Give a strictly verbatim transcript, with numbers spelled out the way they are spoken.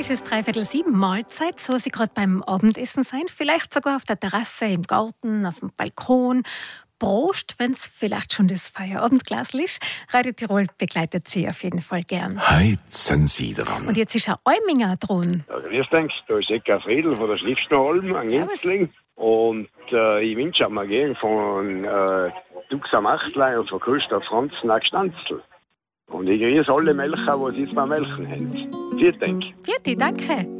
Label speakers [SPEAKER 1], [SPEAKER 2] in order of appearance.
[SPEAKER 1] ist es dreiviertel sieben, Mahlzeit, so Sie gerade beim Abendessen sein, vielleicht sogar auf der Terrasse, im Garten, auf dem Balkon. Prost, wenn es vielleicht schon das Feierabendglas ist. Radio Tirol begleitet Sie auf jeden Fall gern.
[SPEAKER 2] Heizen Sie dran.
[SPEAKER 1] Und jetzt ist auch Eiminger dran.
[SPEAKER 3] Ja, grüß dich, da ist Eckhard Friedl von der Schliffstenalm, ein Inzling. Und äh, ich wünsche mir gern von äh, Dux am Achtlein und von Christoph Franz nach Stanzl. Und ich grüße alle Melcher, die es beim Melchen haben. Vielen Dank.
[SPEAKER 1] Vierte, danke.